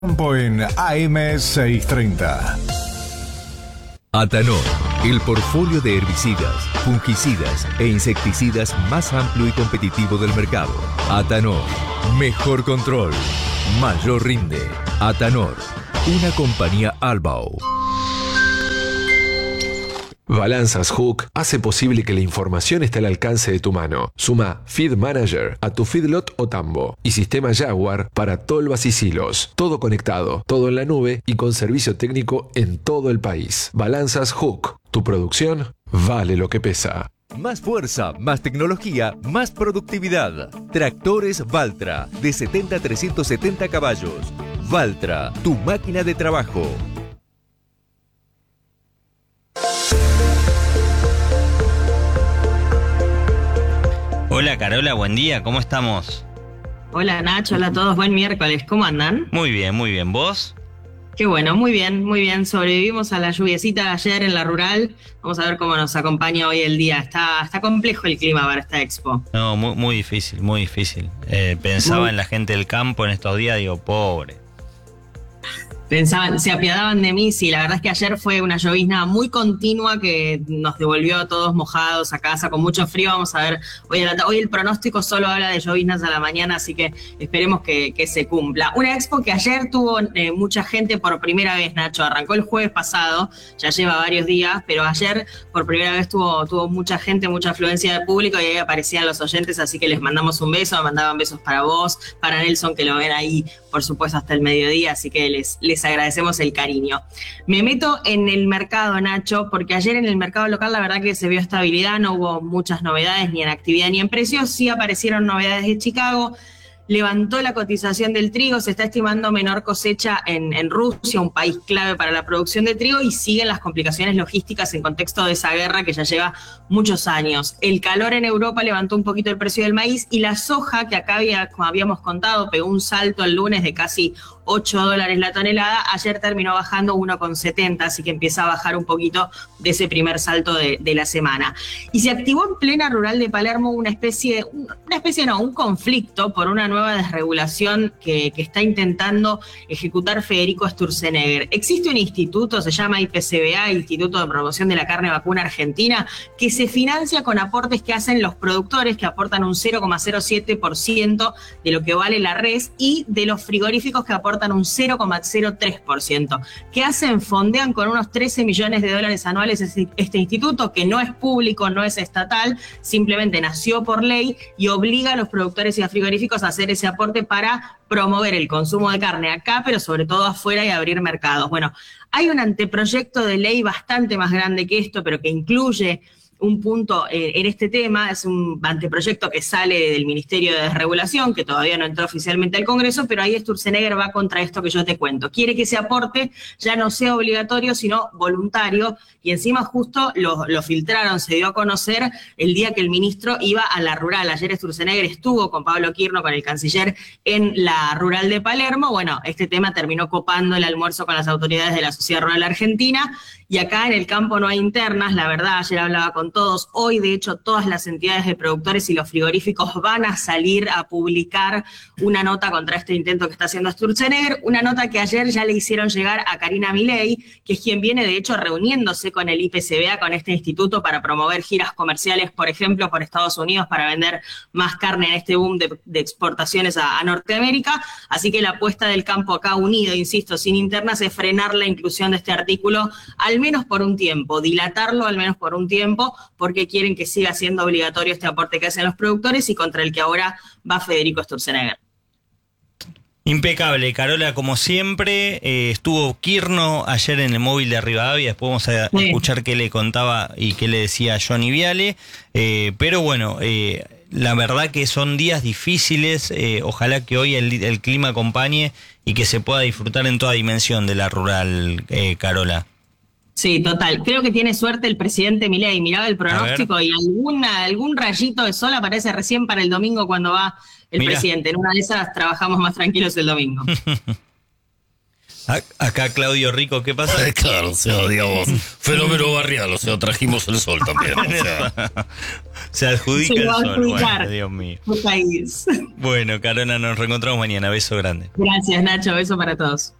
Campo en AM630. Atanor, el portfolio de herbicidas, fungicidas e insecticidas más amplio y competitivo del mercado. Atanor, mejor control, mayor rinde. Atanor, una compañía Albao. Balanzas Hook hace posible que la información esté al alcance de tu mano. Suma Feed Manager a tu feedlot o tambo y sistema Jaguar para tolvas y silos. Todo conectado, todo en la nube y con servicio técnico en todo el país. Balanzas Hook. Tu producción vale lo que pesa. Más fuerza, más tecnología, más productividad. Tractores Valtra, de 70 a 370 caballos. Valtra, tu máquina de trabajo. Hola Carola, buen día, ¿cómo estamos? Hola Nacho, hola a todos, buen miércoles, ¿cómo andan? Muy bien, ¿vos? Qué bueno, muy bien, sobrevivimos a la lluviecita de ayer en la rural, vamos a ver cómo nos acompaña hoy el día, está complejo el clima para esta expo. No, muy difícil, pensaba en la gente del campo en estos días, digo, pobre. Pensaban, se apiadaban de mí, sí, la verdad es que ayer fue una llovizna muy continua que nos devolvió a todos mojados a casa con mucho frío. Vamos a ver, hoy el pronóstico solo habla de lloviznas a la mañana, así que esperemos que se cumpla. Una expo que ayer tuvo mucha gente por primera vez, Nacho, arrancó el jueves pasado, ya lleva varios días, pero ayer por primera vez tuvo mucha gente, mucha afluencia de público y ahí aparecían los oyentes, así que les mandamos un beso, me mandaban besos para vos, para Nelson, que lo ven ahí, por supuesto, hasta el mediodía, así que les agradecemos el cariño. Me meto en el mercado, Nacho, porque ayer en el mercado local la verdad que se vio estabilidad, no hubo muchas novedades ni en actividad ni en precios, sí aparecieron novedades de Chicago. Levantó la cotización del trigo, se está estimando menor cosecha en Rusia, un país clave para la producción de trigo, y siguen las complicaciones logísticas en contexto de esa guerra que ya lleva muchos años. El calor en Europa levantó un poquito el precio del maíz y la soja, que acá como habíamos contado, pegó un salto el lunes de casi $8 la tonelada, ayer terminó bajando 1,70, así que empieza a bajar un poquito de ese primer salto de la semana. Y se activó en plena rural de Palermo un conflicto por una nueva desregulación que está intentando ejecutar Federico Sturzenegger. Existe un instituto, se llama IPCBA, Instituto de Promoción de la Carne Vacuna Argentina, que se financia con aportes que hacen los productores, que aportan un 0,07% de lo que vale la res, y de los frigoríficos que aportan un 0,03%. ¿Qué hacen? Fondean con unos $13 millones anuales este instituto, que no es público, no es estatal, simplemente nació por ley y obliga a los productores y a frigoríficos a hacer ese aporte para promover el consumo de carne acá, pero sobre todo afuera, y abrir mercados. Bueno, hay un anteproyecto de ley bastante más grande que esto, pero que incluye un punto en este tema, es un anteproyecto que sale del Ministerio de Desregulación, que todavía no entró oficialmente al Congreso, pero ahí Sturzenegger va contra esto que yo te cuento. Quiere que ese aporte ya no sea obligatorio, sino voluntario, y encima justo lo filtraron, se dio a conocer el día que el ministro iba a la rural. Ayer Sturzenegger estuvo con Pablo Quirno, con el canciller, en la rural de Palermo. Bueno, este tema terminó copando el almuerzo con las autoridades de la Sociedad Rural Argentina, y acá en el campo no hay internas, la verdad, ayer hablaba con todos, hoy de hecho todas las entidades de productores y los frigoríficos van a salir a publicar una nota contra este intento que está haciendo Sturzenegger, una nota que ayer ya le hicieron llegar a Karina Milei, que es quien viene de hecho reuniéndose con el IPCBA, con este instituto, para promover giras comerciales, por ejemplo, por Estados Unidos, para vender más carne en este boom de exportaciones a Norteamérica. Así que la apuesta del campo acá unido, insisto, sin internas, es frenar la inclusión de este artículo, al menos por un tiempo, dilatarlo al menos por un tiempo, porque quieren que siga siendo obligatorio este aporte que hacen los productores y contra el que ahora va Federico Sturzenegger. Impecable, Carola, como siempre. Estuvo Quirno ayer en el móvil de Rivadavia, después vamos a escuchar qué le contaba y qué le decía Johnny Viale, pero bueno, la verdad que son días difíciles, ojalá que hoy el clima acompañe y que se pueda disfrutar en toda dimensión de la rural, Carola. Sí, total. Creo que tiene suerte el presidente Milei. Miraba el pronóstico y algún rayito de sol aparece recién para el domingo cuando va el presidente. En una de esas trabajamos más tranquilos el domingo. Acá Claudio Rico, ¿qué pasa? Claro, o sea, digamos, fenómeno barrial, o sea, trajimos el sol también. O sea. Se adjudica Se lo va a el sol. adjudicar. Bueno, Dios mío. Un país. Bueno, Carola, nos reencontramos mañana. Beso grande. Gracias, Nacho. Beso para todos.